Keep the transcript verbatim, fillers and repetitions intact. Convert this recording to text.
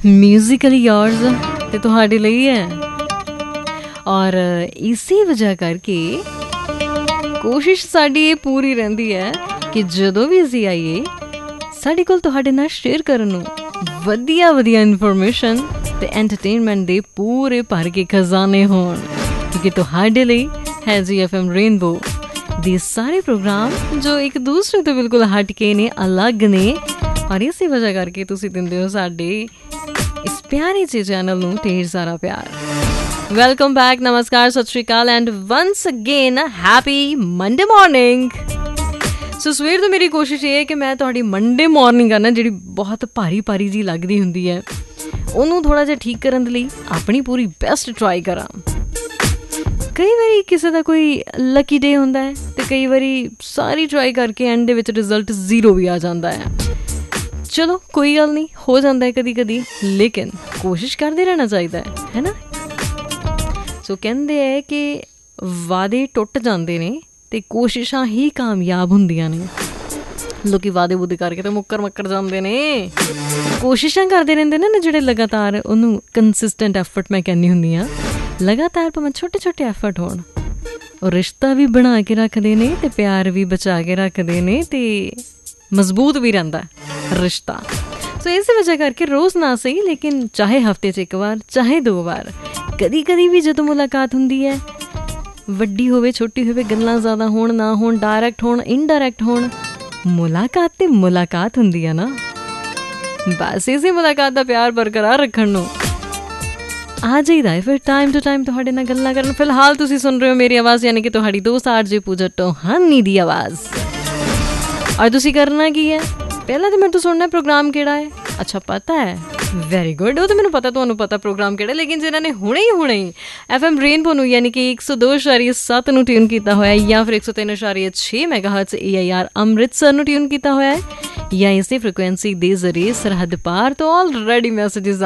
Musically yours ते तुहाडे लई है और इसी वजह करके कोशिश साडी ये पूरी रहिंदी है कि जदों भी असीं आईए साडे कोल तुहाडे नाल शेयर करन नूं वधिया वधिया इन्फॉर्मेशन ते एंटरटेनमेंट दे पूरे भर के खजाने होण, क्योंकि तुहाडे लई है जी एफ एम रेनबो दे सारे प्रोग्राम जो एक दूसरे तो बिल्कुल हट के ने, अलग ने, और इसी वजह करके तुसीं दिंदे हो साडे इस प्यारे जे चैनल नूं ढेर सारा प्यार। वेलकम बैक, नमस्कार, सत श्री अकाल and once again happy Monday morning. सो सवेर तो मेरी कोशिश ये है कि मैं तुहाडी मंडे मॉर्निंग आ ना जिहड़ी बहुत भारी भारी जी लगदी हुंदी है ਉਹਨੂੰ ਥੋੜ੍ਹਾ ਜਿਹਾ ਠੀਕ ਕਰਨ ਦੇ ਲਈ ਆਪਣੀ ਪੂਰੀ ਬੈਸਟ ਟਰਾਈ ਕਰਾਂ। ਕਈ ਵਾਰੀ ਕਿਸੇ ਦਾ ਕੋਈ ਲੱਕੀ ਡੇ ਹੁੰਦਾ ਹੈ ਅਤੇ ਕਈ ਵਾਰੀ ਸਾਰੀ ਟਰਾਈ ਕਰਕੇ ਐਂਡ ਦੇ ਵਿੱਚ ਰਿਜ਼ਲਟ ਜ਼ੀਰੋ ਵੀ ਆ ਜਾਂਦਾ ਹੈ। ਚਲੋ ਕੋਈ ਗੱਲ ਨਹੀਂ, ਹੋ ਜਾਂਦਾ ਹੈ ਕਦੀ ਕਦੀ, ਲੇਕਿਨ ਕੋਸ਼ਿਸ਼ ਕਰਦੇ ਰਹਿਣਾ ਚਾਹੀਦਾ ਹੈ ਹੈ ਨਾ। ਸੋ ਕਹਿੰਦੇ ਹੈ ਕਿ ਵਾਅਦੇ ਟੁੱਟ ਜਾਂਦੇ ਨੇ ਅਤੇ ਕੋਸ਼ਿਸ਼ਾਂ ਹੀ ਕਾਮਯਾਬ ਹੁੰਦੀਆਂ ਨੇ। ਲੋਕੀ ਵਾਅਦੇ ਵੂਦੇ ਕਰਕੇ ਤਾਂ ਮੁੱਕਰ ਮੱਕਰ ਜਾਂਦੇ ਨੇ, ਕੋਸ਼ਿਸ਼ਾਂ ਕਰਦੇ ਰਹਿੰਦੇ ਨੇ ਨਾ ਜਿਹੜੇ ਲਗਾਤਾਰ, ਉਹਨੂੰ ਕੰਸਿਸਟੈਂਟ ਐਫਰਟ ਮੈਂ ਕਹਿੰਦੀ ਹੁੰਦੀ ਹਾਂ। ਲਗਾਤਾਰ ਭਾਵੇਂ ਛੋਟੇ ਛੋਟੇ ਐਫਰਟ ਹੋਣ, ਉਹ ਰਿਸ਼ਤਾ ਵੀ ਬਣਾ ਕੇ ਰੱਖਦੇ ਨੇ ਅਤੇ ਪਿਆਰ ਵੀ ਬਚਾ ਕੇ ਰੱਖਦੇ ਨੇ ਅਤੇ ਮਜ਼ਬੂਤ ਵੀ ਰਹਿੰਦਾ ਰਿਸ਼ਤਾ। ਸੋ ਇਸੇ ਵਜ੍ਹਾ ਕਰਕੇ ਰੋਜ਼ ਨਾ ਸਹੀ, ਲੇਕਿਨ ਚਾਹੇ ਹਫ਼ਤੇ 'ਚ ਇੱਕ ਵਾਰ, ਚਾਹੇ ਦੋ ਵਾਰ, ਕਦੀ ਕਦੀ ਵੀ ਜਦੋਂ ਮੁਲਾਕਾਤ ਹੁੰਦੀ ਹੈ, ਵੱਡੀ ਹੋਵੇ ਛੋਟੀ ਹੋਵੇ, ਗੱਲਾਂ ਜ਼ਿਆਦਾ ਹੋਣ ਨਾ ਹੋਣ, ਡਾਇਰੈਕਟ ਹੋਣ ਇਨਡਾਇਰੈਕਟ ਹੋਣ, ਮੁਲਾਕਾਤ ਤੇ ਮੁਲਾਕਾਤ ਹੁੰਦੀ ਆ ਨਾ। ਬਸ ਇਸੇ ਮੁਲਾਕਾਤ ਦਾ ਪਿਆਰ ਬਰਕਰਾਰ ਰੱਖਣ ਨੂੰ ਆ ਜਾਈਦਾ ਹੈ ਫਿਰ ਟਾਈਮ ਟੂ ਟਾਈਮ ਤੁਹਾਡੇ ਨਾਲ ਗੱਲਾਂ ਕਰਨ। ਫਿਲਹਾਲ ਤੁਸੀਂ ਸੁਣ ਰਹੇ ਹੋ ਮੇਰੀ ਆਵਾਜ਼, ਯਾਨੀ ਕਿ ਤੁਹਾਡੀ ਦੋਸਤ ਆਰ ਜੇ ਪੂਜਾ ਟੋਹਾਨੀ ਦੀ ਆਵਾਜ਼। ਔਰ ਤੁਸੀਂ ਕਰਨਾ ਕੀ ਹੈ, ਪਹਿਲਾਂ ਤਾਂ ਮੈਨੂੰ ਤੋਂ ਸੁਣਨਾ ਪ੍ਰੋਗਰਾਮ ਕਿਹੜਾ ਹੈ। ਅੱਛਾ ਪਤਾ ਹੈ, ਵੈਰੀ ਗੁੱਡ, ਉਹ ਤਾਂ ਮੈਨੂੰ ਪਤਾ, ਤੁਹਾਨੂੰ ਪਤਾ ਪ੍ਰੋਗਰਾਮ ਕਿਹੜਾ। ਲੇਕਿਨ ਜਿਹਨਾਂ ਨੇ ਹੁਣੇ ਹੀ ਹੁਣੇ ਹੀ ਐਫ ਐਮ ਰੇਨਬੋ ਨੂੰ ਯਾਨੀ ਕਿ ਇੱਕ ਸੌ ਦੋ ਇਸ਼ਾਰੀਆ ਸੱਤ ਨੂੰ ਟਿਊਨ ਕੀਤਾ ਹੋਇਆ, ਜਾਂ ਫਿਰ ਇੱਕ ਸੌ ਤਿੰਨ ਇਸ਼ਾਰੀਆ ਛੇ ਮੈਗਾਹਰਟਜ਼ ਏ ਆਈ ਆਰ ਅੰਮ੍ਰਿਤਸਰ ਨੂੰ ਟਿਊਨ ਕੀਤਾ ਹੋਇਆ ਹੈ, ਜਾਂ ਇਸੇ ਫ੍ਰੀਕੁਐਂਸੀ ਦੇ ਜ਼ਰੀਏ ਸਰਹੱਦ ਪਾਰ ਤੋਂ ਆਲਰੇਡੀ ਮੈਸੇਜਿਸ